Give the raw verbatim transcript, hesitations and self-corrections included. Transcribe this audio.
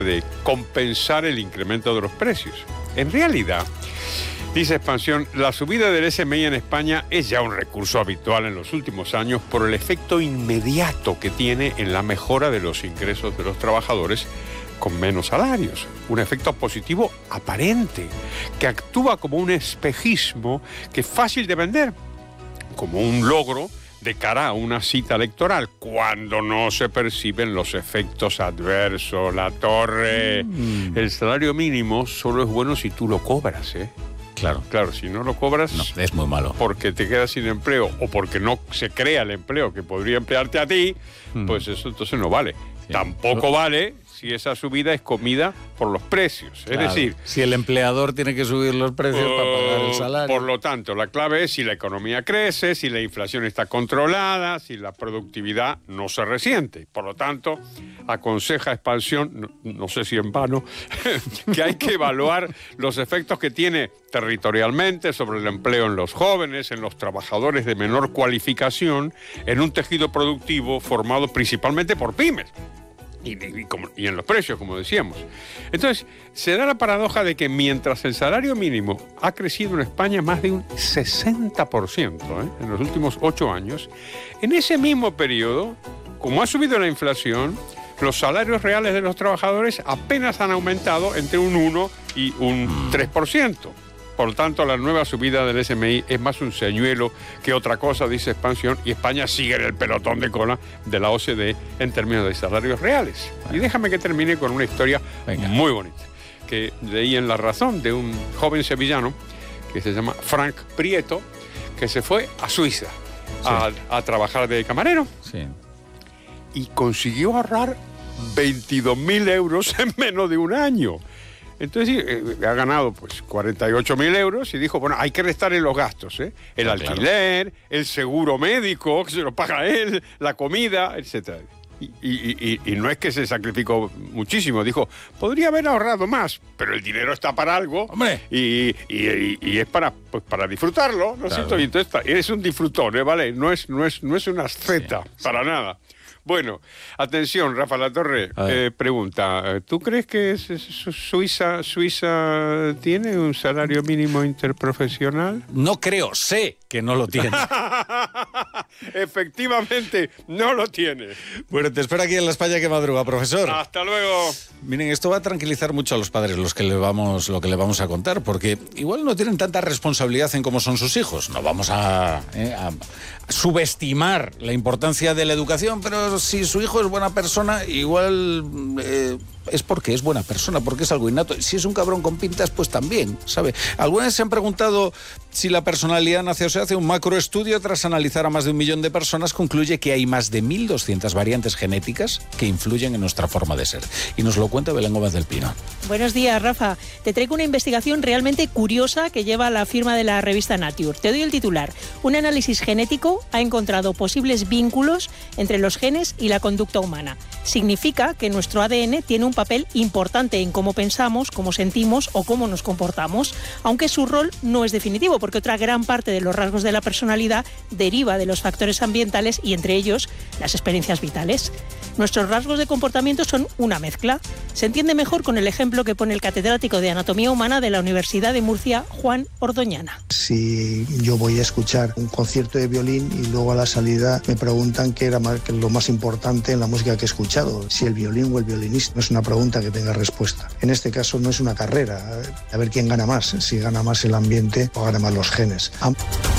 de compensar el incremento de los precios. En realidad, dice Expansión, la subida del S M I en España es ya un recurso habitual en los últimos años por el efecto inmediato que tiene en la mejora de los ingresos de los trabajadores con menos salarios. Un efecto positivo aparente, que actúa como un espejismo que es fácil de vender, como un logro de cara a una cita electoral, cuando no se perciben los efectos adversos. La torre, mm. el salario mínimo solo es bueno si tú lo cobras, ¿eh? Claro. Claro, si no lo cobras... No, es muy malo. Porque te quedas sin empleo o porque no se crea el empleo que podría emplearte a ti, mm. pues eso entonces no vale. Sí. Tampoco vale si esa subida es comida por los precios. Claro. Es decir... Si el empleador tiene que subir los precios uh, para pagar el salario. Por lo tanto, la clave es si la economía crece, si la inflación está controlada, si la productividad no se resiente. Por lo tanto, aconseja Expansión, no, no sé si en vano, que hay que evaluar los efectos que tiene territorialmente sobre el empleo en los jóvenes, en los trabajadores de menor cualificación, en un tejido productivo formado principalmente por pymes. Y, y, como, y en los precios, como decíamos. Entonces, se da la paradoja de que mientras el salario mínimo ha crecido en España más de un sesenta por ciento ¿eh? en los últimos ocho años, en ese mismo periodo, como ha subido la inflación, los salarios reales de los trabajadores apenas han aumentado entre un uno y un tres por ciento. Por lo tanto, la nueva subida del S M I es más un señuelo que otra cosa, dice Expansión, y España sigue en el pelotón de cola de la O C D E en términos de salarios reales. Bueno. Y déjame que termine con una historia Venga. muy bonita, que leí en La Razón de un joven sevillano que se llama Frank Prieto, que se fue a Suiza sí. a, a trabajar de camarero sí. y consiguió ahorrar veintidós mil euros en menos de un año. Entonces eh, ha ganado pues cuarenta y ocho mil euros y dijo, bueno, hay que restar en los gastos, ¿eh? El ah, alquiler, claro. el seguro médico, que se lo paga él, la comida, etcétera. Y, y, y, y no es que se sacrificó muchísimo, dijo, podría haber ahorrado más, pero el dinero está para algo. ¡Hombre! Y, y, y, y es para, pues, para disfrutarlo, ¿no es cierto? Y entonces eres un disfrutón, ¿eh? ¿Vale? No es, no es, no es una asceta, sí, para sí. nada. Bueno, atención, Rafa Latorre eh, pregunta, ¿tú crees que Suiza, Suiza tiene un salario mínimo interprofesional? No creo, sé que no lo tiene. Efectivamente, no lo tiene. Bueno, te espero aquí en La España que madruga, profesor. Hasta luego. Miren, esto va a tranquilizar mucho a los padres los que le vamos, lo que le vamos a contar, porque igual no tienen tanta responsabilidad en cómo son sus hijos. No vamos a, eh, a subestimar la importancia de la educación, pero si su hijo es buena persona, igual eh, es porque es buena persona, porque es algo innato. Si es un cabrón con pintas, pues también, ¿sabe? Algunas veces se han preguntado si la personalidad nace o se hace. Un macroestudio tras analizar a más de un millón de personas concluye que hay más de mil doscientas variantes genéticas que influyen en nuestra forma de ser. Y nos lo cuenta Belén Gómez del Pino. Buenos días, Rafa. Te traigo una investigación realmente curiosa que lleva la firma de la revista Nature. Te doy el titular. Un análisis genético ha encontrado posibles vínculos entre los genes y la conducta humana. Significa que nuestro A D N tiene un papel importante en cómo pensamos, cómo sentimos o cómo nos comportamos, aunque su rol no es definitivo, porque otra gran parte de los rasgos de la personalidad deriva de los factores ambientales y entre ellos las experiencias vitales. Nuestros rasgos de comportamiento son una mezcla. Se entiende mejor con el ejemplo que pone el catedrático de Anatomía Humana de la Universidad de Murcia, Juan Ordoñana. Si yo voy a escuchar un concierto de violín y luego a la salida me preguntan qué era lo más importante en la música que he escuchado, si el violín o el violinista, no es una pregunta que tenga respuesta. En este caso no es una carrera, a ver quién gana más, si gana más el ambiente o gana más los genes.